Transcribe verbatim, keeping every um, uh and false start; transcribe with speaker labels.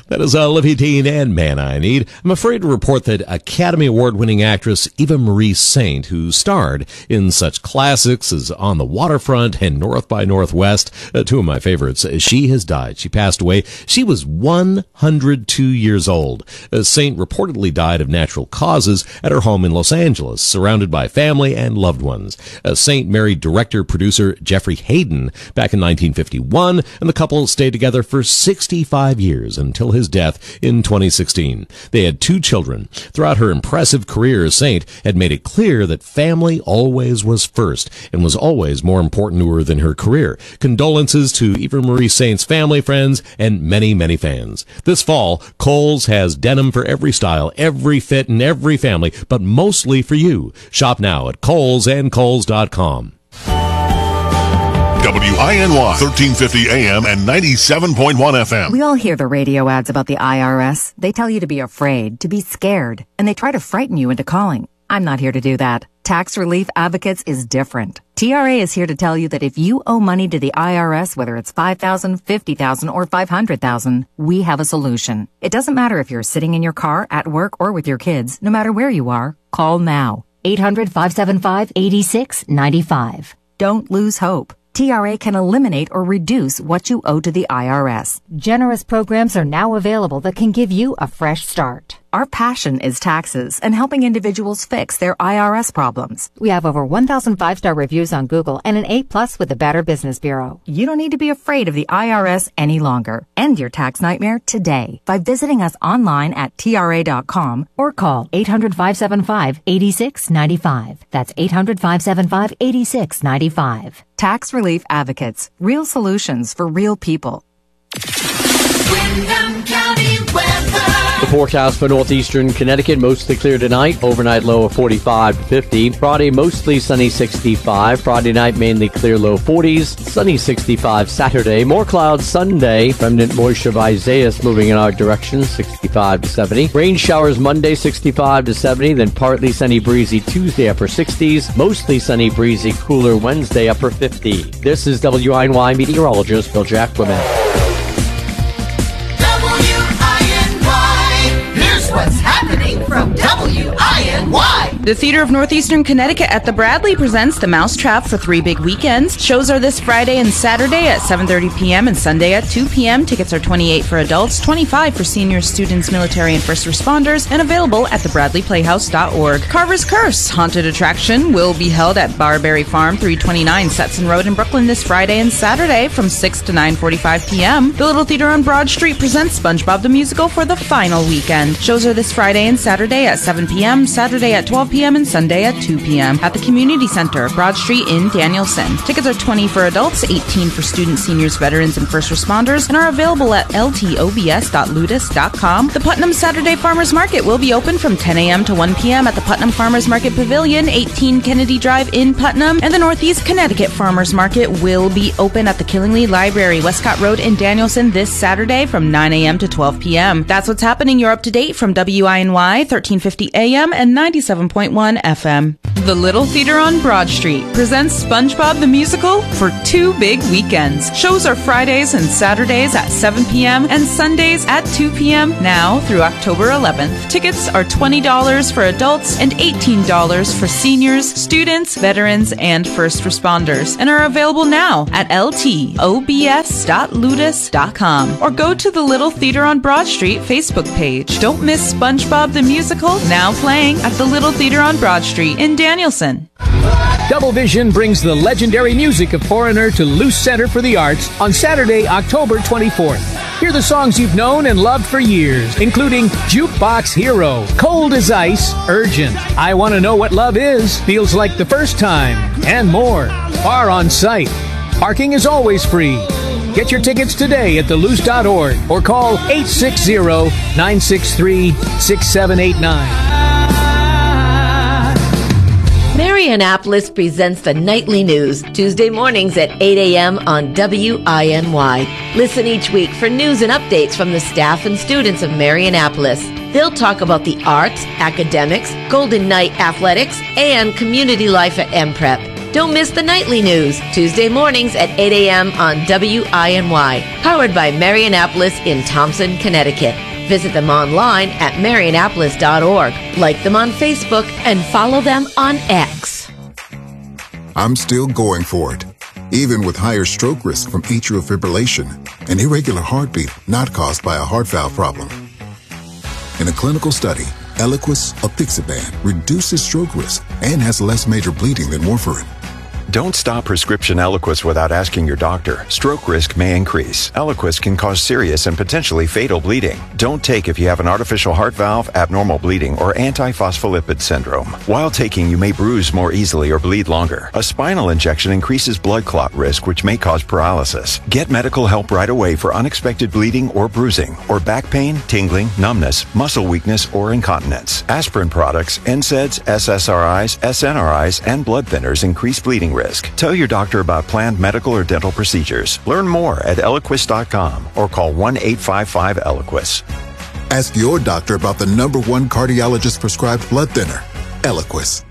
Speaker 1: That is Olivia Dean and Man I Need. I'm afraid to report that Academy Award-winning actress Eva Marie Saint, who starred in such classics as On the Waterfront and North by Northwest, uh, two of my favorites, she has died. She passed away. She was one hundred two years old. Uh, Saint reportedly died of natural causes at her home in Los Angeles, surrounded by family and loved ones. Uh, Saint married director-producer Jeffrey Hayden back in nineteen fifty-one, and the couple stayed together for sixty-five years until his death in twenty sixteen. They had two children. Throughout her impressive career, Saint had made it clear that family always was first and was always more important to her than her career. Condolences to Eva Marie Saint's family, friends, and many, many fans. This fall, Kohl's has denim for every style, every fit, and every family, but mostly for you. Shop now at Kohl's and Kohl's dot com.
Speaker 2: W I N Y, thirteen fifty A M and ninety-seven point one F M.
Speaker 3: We all hear the radio ads about the I R S. They tell you to be afraid, to be scared, and they try to frighten you into calling. I'm not here to do that. Tax Relief Advocates is different. T R A is here to tell you that if you owe money to the I R S, whether it's five thousand dollars, fifty thousand dollars, or five hundred thousand dollars, we have a solution. It doesn't matter if you're sitting in your car, at work, or with your kids. No matter where you are, call now. eight hundred, five seven five, eight six nine five. Don't lose hope. T R A can eliminate or reduce what you owe to the I R S.
Speaker 4: Generous programs are now available that can give you a fresh start.
Speaker 3: Our passion is taxes and helping individuals fix their I R S problems.
Speaker 4: We have over one thousand five-star reviews on Google and an A plus with the Better Business Bureau.
Speaker 3: You don't need to be afraid of the I R S any longer. End your tax nightmare today by visiting us online at T R A dot com
Speaker 4: or call eight hundred, five seven five, eight six nine five. That's eight hundred, five seven five, eight six nine five.
Speaker 3: Tax Relief Advocates. Real solutions for real people.
Speaker 5: Windham County weather.
Speaker 6: The forecast for northeastern Connecticut, mostly clear tonight. Overnight low of forty-five to fifty. Friday, mostly sunny sixty-five. Friday night, mainly clear low forties. Sunny sixty-five Saturday. More clouds Sunday. Remnant moisture of Isaias moving in our direction, sixty-five to seventy. Rain showers Monday, sixty-five to seventy. Then partly sunny breezy Tuesday, upper sixties. Mostly sunny breezy cooler Wednesday, upper fifty. This is W I N Y meteorologist Bill Jacquemin.
Speaker 5: What's happening from W I N Y?
Speaker 7: The Theater of Northeastern Connecticut at the Bradley presents The Mousetrap for three big weekends. Shows are this Friday and Saturday at seven thirty p.m. and Sunday at two p.m. Tickets are twenty-eight dollars for adults, twenty-five dollars for seniors, students, military, and first responders, and available at the bradley playhouse dot org. Carver's Curse, haunted attraction, will be held at Barberry Farm, three twenty-nine Setson Road in Brooklyn this Friday and Saturday from six to nine forty-five p.m. The Little Theater on Broad Street presents SpongeBob the Musical for the final weekend. Shows are this Friday and Saturday at seven p.m., Saturday at twelve p.m., and Sunday at two p.m. at the Community Center, Broad Street in Danielson. Tickets are twenty dollars for adults, eighteen dollars for students, seniors, veterans, and first responders, and are available at L T O B S dot ludus dot com. The Putnam Saturday Farmers Market will be open from ten a.m. to one p.m. at the Putnam Farmers Market Pavilion, eighteen Kennedy Drive in Putnam, and the Northeast Connecticut Farmers Market will be open at the Killingly Library, Westcott Road in Danielson this Saturday from nine a.m. to twelve p.m. That's what's happening. You're up to date from W I N Y, thirteen fifty A M and ninety-seven point one F M. The Little Theater on Broad Street presents SpongeBob the Musical for two big weekends. Shows are Fridays and Saturdays at seven p.m. and Sundays at two p.m. now through October eleventh. Tickets are twenty dollars for adults and eighteen dollars for seniors, students, veterans, and first responders, and are available now at L T O B S dot ludus dot com or go to the Little Theater on Broad Street Facebook page. Don't miss SpongeBob the Musical, now playing at the Little Theater on Broad Street in Danielson.
Speaker 8: Double Vision brings the legendary music of Foreigner to Luce Center for the Arts on Saturday, October twenty-fourth. Hear the songs you've known and loved for years, including Jukebox Hero, Cold as Ice, Urgent, I Want to Know What Love Is, Feels Like the First Time, and more. Bar on site. Parking is always free. Get your tickets today at the luce dot org or call eight six zero, nine six three, six seven eight nine.
Speaker 9: Marianapolis presents the Nightly News, Tuesday mornings at eight a.m. on W I N Y. Listen each week for news and updates from the staff and students of Marianapolis. They'll talk about the arts, academics, Golden Knight athletics, and community life at M Prep. Don't miss the nightly news, Tuesday mornings at eight a.m. on W I N Y, powered by Marianapolis in Thompson, Connecticut. Visit them online at marianapolis dot org, like them on Facebook, and follow them on X.
Speaker 10: I'm still going for it, even with higher stroke risk from atrial fibrillation, an irregular heartbeat not caused by a heart valve problem. In a clinical study, Eliquis apixaban reduces stroke risk and has less major bleeding than warfarin.
Speaker 11: Don't stop prescription Eliquis without asking your doctor. Stroke risk may increase. Eliquis can cause serious and potentially fatal bleeding. Don't take if you have an artificial heart valve, abnormal bleeding, or antiphospholipid syndrome. While taking, you may bruise more easily or bleed longer. A spinal injection increases blood clot risk, which may cause paralysis. Get medical help right away for unexpected bleeding or bruising, or back pain, tingling, numbness, muscle weakness, or incontinence. Aspirin products, N SAIDs, S S R Is, S N R Is, and blood thinners increase bleeding risk. Tell your doctor about planned medical or dental procedures. Learn more at eliquis dot com or call one eight five five Eliquis.
Speaker 10: Ask your doctor about the number one cardiologist prescribed blood thinner, Eliquis.